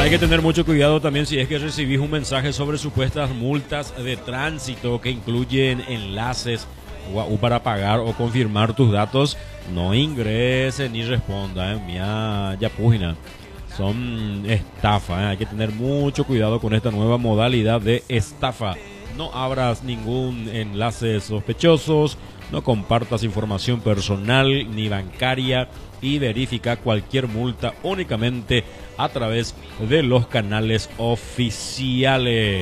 Hay que tener mucho cuidado también si es que recibís un mensaje sobre supuestas multas de tránsito que incluyen enlaces para pagar o confirmar tus datos. No ingrese ni responda, mía ya pugina. Son estafa, hay que tener mucho cuidado con esta nueva modalidad de estafa. No abras ningún enlace sospechosos, no compartas información personal ni bancaria y verifica cualquier multa únicamente a través de los canales oficiales.